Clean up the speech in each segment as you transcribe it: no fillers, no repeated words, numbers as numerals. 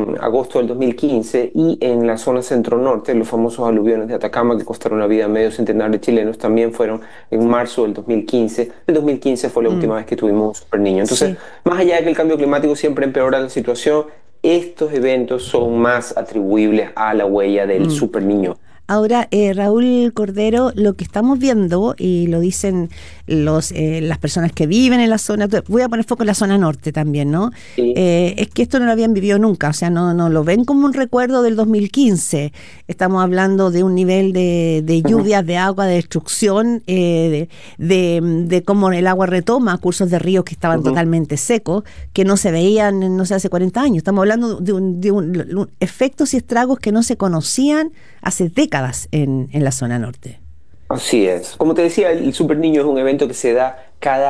agosto del 2015 y en la zona centro-norte, los famosos aluviones de Atacama que costaron la vida a medio centenar de chilenos también fueron en marzo del 2015. El 2015 fue la Mm, última vez que tuvimos un super niño. Entonces, sí. más allá de que el cambio climático siempre empeora la situación, estos eventos son más atribuibles a la huella del Mm. super niño. Ahora, Raúl Cordero, lo que estamos viendo, y lo dicen las personas que viven en la zona, voy a poner foco en la zona norte también, ¿no? Sí. Es que esto no lo habían vivido nunca, o sea, no lo ven como un recuerdo del 2015. Estamos hablando de un nivel de Ujú. lluvias, de agua, de destrucción, de cómo el agua retoma cursos de ríos que estaban Ujú. totalmente secos, que no se veían, no sé, hace 40 años. Estamos hablando de efectos y estragos que no se conocían hace décadas en la zona norte. Así es. Como te decía, el Super Niño es un evento que se da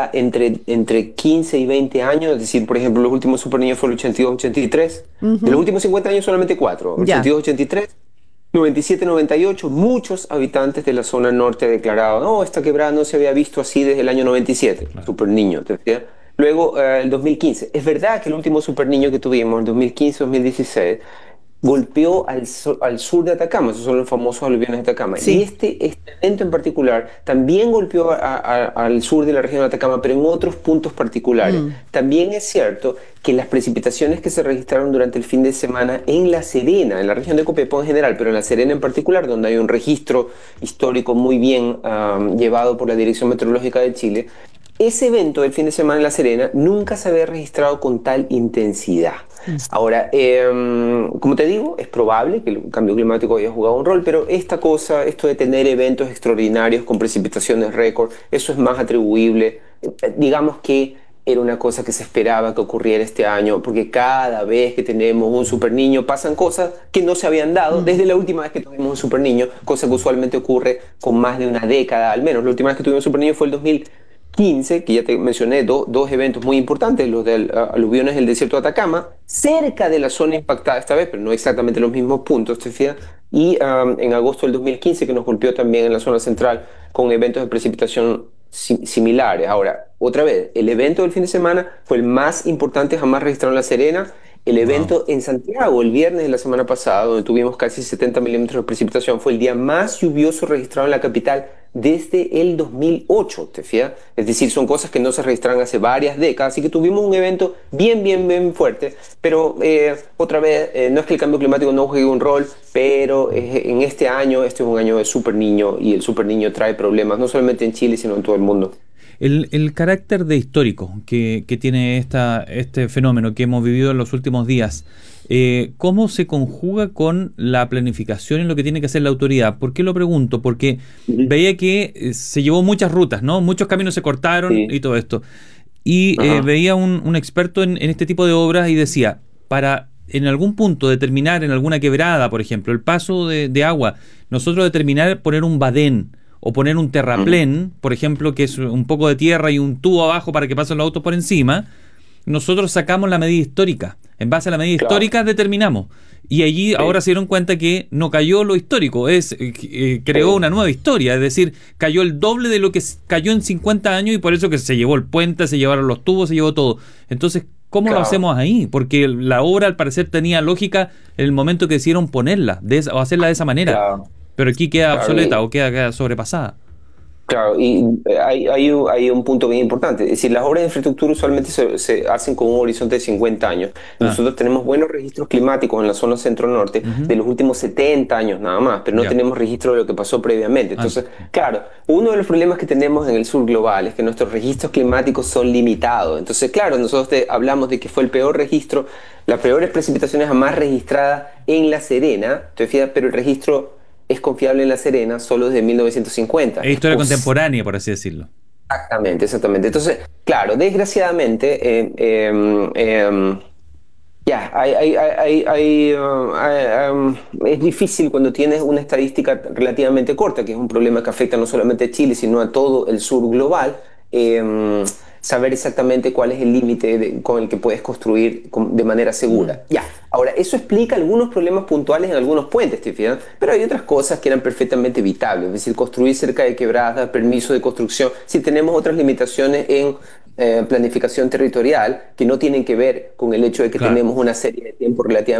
entre 15 y 20 años. Es decir, por ejemplo, los últimos Super Niños fueron el 82-83. De los Ujú. últimos 50 años solamente 4. Ya, 82-83, 97-98. Muchos habitantes de la zona norte declararon, no, esta quebrada no se había visto así desde el año 97. Claro. Super Niño, ¿te fijas? Luego, el 2015. Es verdad que el último Super Niño que tuvimos, el 2015-2016, golpeó al sur de Atacama, esos son los famosos aluviones de Atacama. Y sí. este evento en particular también golpeó al sur de la región de Atacama, pero en otros puntos particulares. Mm. También es cierto que las precipitaciones que se registraron durante el fin de semana en La Serena, en la región de Copiapó en general, pero en La Serena en particular, donde hay un registro histórico muy bien llevado por la Dirección Meteorológica de Chile, ese evento del fin de semana en La Serena nunca se había registrado con tal intensidad. Mm. Ahora, como te digo, es probable que el cambio climático haya jugado un rol, pero esta cosa, esto de tener eventos extraordinarios con precipitaciones récord, eso es más atribuible. Digamos que era una cosa que se esperaba que ocurriera este año, porque cada vez que tenemos un super niño pasan cosas que no se habían dado Mm. desde la última vez que tuvimos un super niño, cosa que usualmente ocurre con más de una década al menos. La última vez que tuvimos un super niño fue el 2015, que ya te mencioné, dos eventos muy importantes, los de aluviones del desierto de Atacama, cerca de la zona impactada esta vez, pero no exactamente los mismos puntos, ¿te fijas? Y en agosto del 2015, que nos golpeó también en la zona central con eventos de precipitación similares. Ahora, otra vez, el evento del fin de semana fue el más importante jamás registrado en La Serena. El Wow. evento en Santiago, el viernes de la semana pasada, donde tuvimos casi 70 milímetros de precipitación, fue el día más lluvioso registrado en la capital desde el 2008, ¿te fijas? Es decir, son cosas que no se registran hace varias décadas, así que tuvimos un evento bien fuerte, pero otra vez, no es que el cambio climático no juegue un rol, pero en este año, este es un año de super niño y el super niño trae problemas, no solamente en Chile, sino en todo el mundo. El carácter de histórico que tiene este fenómeno que hemos vivido en los últimos días, ¿cómo se conjuga con la planificación en lo que tiene que hacer la autoridad? ¿Por qué lo pregunto? Porque Ujú. veía que se llevó muchas rutas, ¿no? Muchos caminos se cortaron y Sí, todo esto. Y ajá, veía un experto en este tipo de obras y decía, para en algún punto determinar, en alguna quebrada, por ejemplo, el paso de agua, nosotros determinar poner un badén o poner un ujú, terraplén, por ejemplo, que es un poco de tierra y un tubo abajo para que pasen los autos por encima, nosotros sacamos la medida histórica. En base a la medida claro, histórica determinamos. Y allí ahora sí, se dieron cuenta que no cayó lo histórico, creó sí, una nueva historia, es decir, cayó el doble de lo que cayó en 50 años y por eso que se llevó el puente, se llevaron los tubos, se llevó todo. Entonces, ¿cómo lo claro. hacemos ahí? Porque la obra al parecer tenía lógica en el momento que decidieron ponerla o hacerla de esa manera. Claro, Pero aquí queda claro, obsoleta o queda sobrepasada. claro, y hay un punto bien importante. Es decir, las obras de infraestructura usualmente se hacen con un horizonte de 50 años. Ah, Nosotros tenemos buenos registros climáticos en la zona centro-norte ujú, de los últimos 70 años nada más, pero no ya, tenemos registro de lo que pasó previamente. Entonces, antes. claro, uno de los problemas que tenemos en el sur global es que nuestros registros climáticos son limitados. Entonces, claro, nosotros hablamos de que fue el peor registro, las peores precipitaciones jamás registradas en La Serena, ¿te fijas? Pero el registro es confiable en La Serena solo desde 1950. Es historia contemporánea, por así decirlo. Exactamente, exactamente. Entonces, claro, desgraciadamente, ya, es difícil cuando tienes una estadística relativamente corta, que es un problema que afecta no solamente a Chile, sino a todo el sur global, saber exactamente cuál es el límite con el que puedes construir de manera Mm. segura. Ya, ahora, eso explica algunos problemas puntuales en algunos puentes, ¿te fijas? Pero hay otras cosas que eran perfectamente evitables, es decir, construir cerca de quebradas, permiso de construcción, si tenemos otras limitaciones en planificación territorial que no tienen que ver con el hecho de que Claro. tenemos una serie de tiempo relativamente